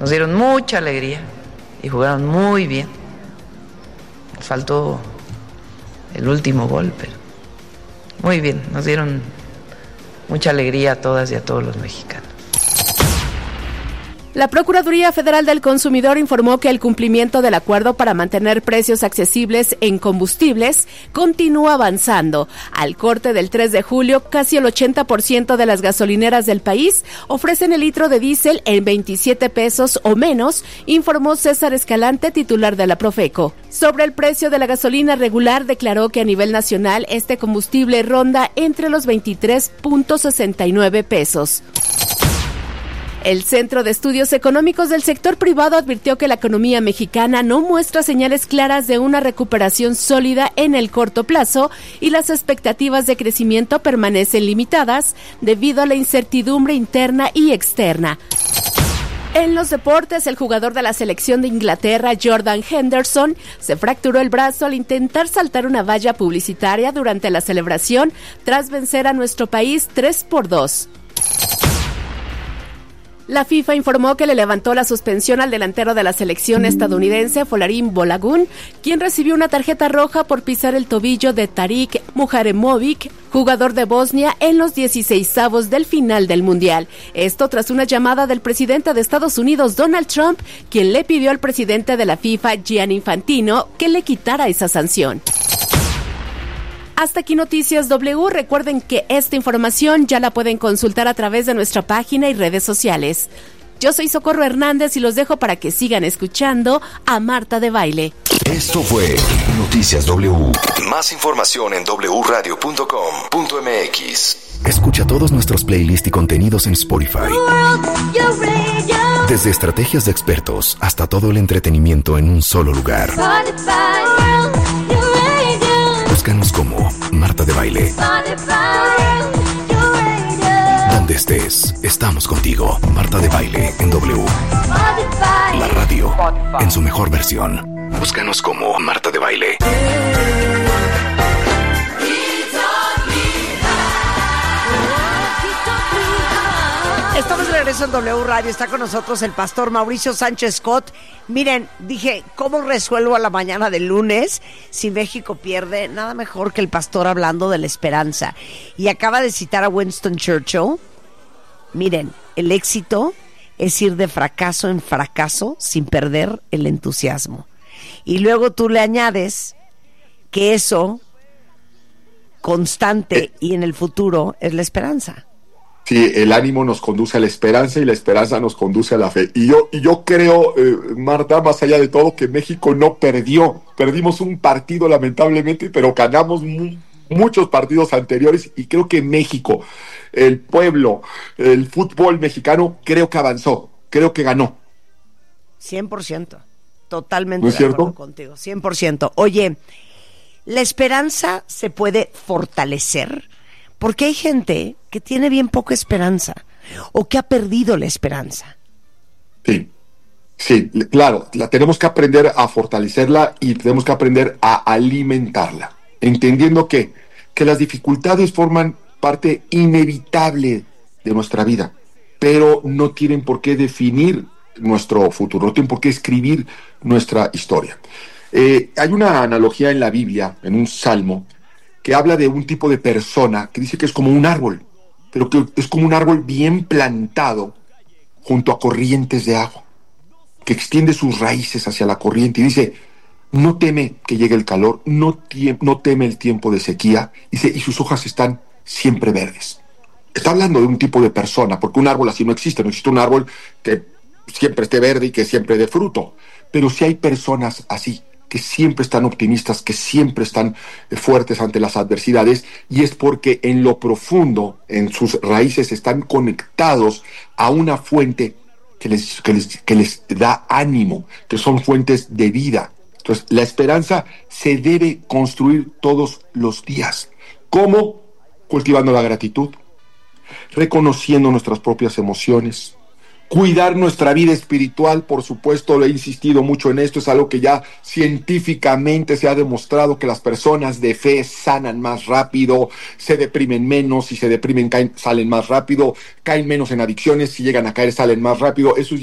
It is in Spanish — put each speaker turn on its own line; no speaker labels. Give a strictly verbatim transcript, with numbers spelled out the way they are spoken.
Nos dieron mucha alegría y jugaron muy bien. Nos faltó el último gol, pero muy bien, nos dieron mucha alegría a todas y a todos los mexicanos.
La Procuraduría Federal del Consumidor informó que el cumplimiento del acuerdo para mantener precios accesibles en combustibles continúa avanzando. Al corte del tres de julio, casi el ochenta por ciento de las gasolineras del país ofrecen el litro de diésel en veintisiete pesos o menos, informó César Escalante, titular de la Profeco. Sobre el precio de la gasolina regular, declaró que a nivel nacional este combustible ronda entre los veintitrés punto sesenta y nueve pesos. El Centro de Estudios Económicos del Sector Privado advirtió que la economía mexicana no muestra señales claras de una recuperación sólida en el corto plazo y las expectativas de crecimiento permanecen limitadas debido a la incertidumbre interna y externa. En los deportes, el jugador de la selección de Inglaterra, Jordan Henderson, se fracturó el brazo al intentar saltar una valla publicitaria durante la celebración tras vencer a nuestro país tres por dos. La FIFA informó que le levantó la suspensión al delantero de la selección estadounidense, Folarin Balogun, quien recibió una tarjeta roja por pisar el tobillo de Tarik Muharemovic, jugador de Bosnia, en los dieciseisavos del final del Mundial. Esto tras una llamada del presidente de Estados Unidos, Donald Trump, quien le pidió al presidente de la FIFA, Gianni Infantino, que le quitara esa sanción. Hasta aquí Noticias W. Recuerden que esta información ya la pueden consultar a través de nuestra página y redes sociales. Yo soy Socorro Hernández y los dejo para que sigan escuchando a Marta de Baile.
Esto fue Noticias W. Más información en doble u radio punto com punto m x. Escucha todos nuestros playlists y contenidos en Spotify. Desde estrategias de expertos hasta todo el entretenimiento en un solo lugar. Búscanos como Marta de Baile. Donde estés, estamos contigo. Marta de Baile en W. La radio en su mejor versión. Búscanos como Marta de Baile.
Estamos de regreso en W Radio. Está con nosotros el pastor Mauricio Sánchez Scott. Miren, dije, ¿cómo resuelvo a la mañana del lunes si México pierde? Nada mejor que el pastor hablando de la esperanza. Y acaba de citar a Winston Churchill. Miren, el éxito es ir de fracaso en fracaso sin perder el entusiasmo. Y luego tú le añades que eso constante y en el futuro es la esperanza.
Sí, el ánimo nos conduce a la esperanza y la esperanza nos conduce a la fe. Y yo, y yo creo, eh, Marta, más allá de todo, que México no perdió. Perdimos un partido, lamentablemente, pero ganamos mu- muchos partidos anteriores y creo que México, el pueblo, el fútbol mexicano, creo que avanzó, creo que ganó.
cien por ciento. Totalmente
¿No es
de acuerdo
cierto?
contigo. cien por ciento. Oye, ¿la esperanza se puede fortalecer? Porque hay gente que tiene bien poca esperanza o que ha perdido la esperanza.
Sí, sí, claro, la tenemos que aprender a fortalecerla y tenemos que aprender a alimentarla, entendiendo que, que las dificultades forman parte inevitable de nuestra vida, pero no tienen por qué definir nuestro futuro, no tienen por qué escribir nuestra historia. Eh, hay una analogía en la Biblia, en un salmo, que habla de un tipo de persona que dice que es como un árbol, pero que es como un árbol bien plantado junto a corrientes de agua, que extiende sus raíces hacia la corriente y dice, no teme que llegue el calor, no, tie- no teme el tiempo de sequía, dice, y sus hojas están siempre verdes. Está hablando de un tipo de persona, porque un árbol así no existe, no existe un árbol que siempre esté verde y que siempre dé fruto, pero sí hay personas así, que siempre están optimistas, que siempre están fuertes ante las adversidades, y es porque en lo profundo, en sus raíces, están conectados a una fuente que les, que les, que les da ánimo, que son fuentes de vida. Entonces, la esperanza se debe construir todos los días. ¿Cómo? Cultivando la gratitud, reconociendo nuestras propias emociones, cuidar nuestra vida espiritual, por supuesto, le he insistido mucho en esto, es algo que ya científicamente se ha demostrado que las personas de fe sanan más rápido, se deprimen menos, si se deprimen caen, salen más rápido, caen menos en adicciones, si llegan a caer salen más rápido, eso